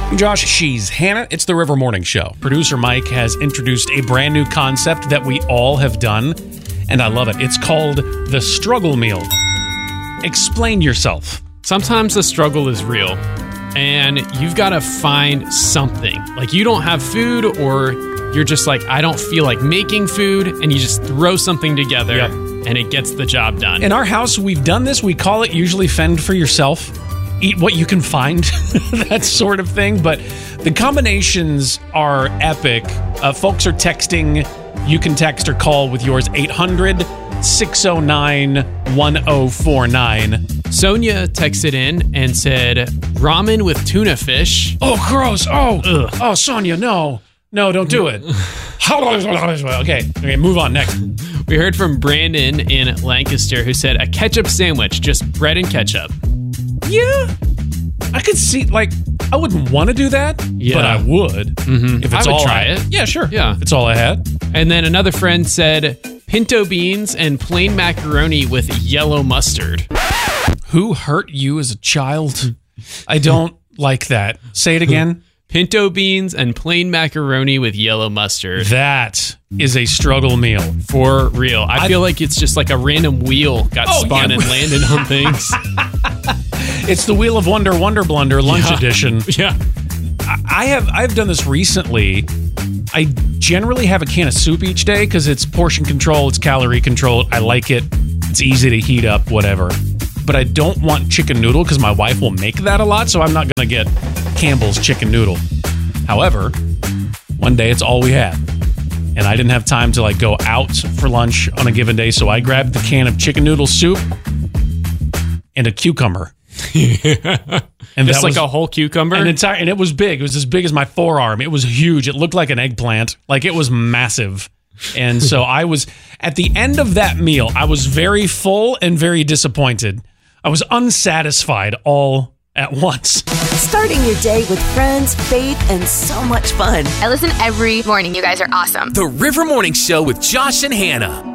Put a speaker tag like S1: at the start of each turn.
S1: Josh, she's Hannah. It's the River Morning Show. Producer Mike has introduced a brand new concept that we all have done, and I love it. It's called the struggle meal. Explain yourself.
S2: Sometimes the struggle is real, and you've got to find something. Like you don't have food, or you're just like, I don't feel like making food, and you just throw something together,
S1: Yep.
S2: and it gets the job done.
S1: In our house, we've done this. We call it usually fend for yourself. Eat what you can find, that sort of thing. But the combinations are epic. Folks are texting. You can text or call with yours, 800-609-1049.
S2: Sonia texted in and said, ramen with tuna fish.
S1: Oh, gross. Oh,
S2: Ugh.
S1: Oh, Sonia, no. No, don't do it. Okay, move on. Next.
S2: We heard from Brandon in Lancaster who said, a ketchup sandwich, just bread and ketchup.
S1: Yeah, I could see, like, I wouldn't want to do that,
S2: Yeah.
S1: but I would.
S2: Mm-hmm.
S1: If it's
S2: I would
S1: all
S2: try
S1: I,
S2: it.
S1: Yeah, sure.
S2: Yeah.
S1: If it's all I had.
S2: And then another friend said, pinto beans and plain macaroni with yellow mustard.
S1: Who hurt you as a child? I don't like that. Say it again.
S2: Pinto beans and plain macaroni with yellow mustard.
S1: That is a struggle meal.
S2: For real. I feel like it's just like a random wheel got spun and landed on things.
S1: It's the Wheel of Wonder Wonder Blunder lunch edition.
S2: Yeah.
S1: I've done this recently. I generally have a can of soup each day because it's portion control, it's calorie control. I like it. It's easy to heat up, whatever. But I don't want chicken noodle because my wife will make that a lot, so I'm not going to get Campbell's chicken noodle. However, one day it's all we had. And I didn't have time to like go out for lunch on a given day, so I grabbed the can of chicken noodle soup and a cucumber. And
S2: Just
S1: that
S2: like
S1: was
S2: a whole cucumber?
S1: and it was big. It was as big as my forearm. It was huge. It looked like an eggplant. Like it was massive. And so I was, at the end of that meal, I was very full and very disappointed. I was unsatisfied all at once.
S3: Starting your day with friends, faith, and so much fun.
S4: I listen every morning. You guys are awesome.
S5: The River Morning Show with Josh and Hannah.